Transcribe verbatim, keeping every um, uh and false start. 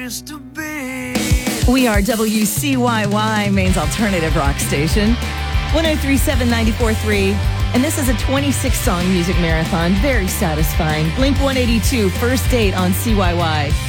used to be. We are W C Y Y, Maine's alternative rock station. one oh three point seven, ninety-four point three. And this is a twenty-six song music marathon. Very satisfying. Blink one eighty-two, First Date on C Y Y.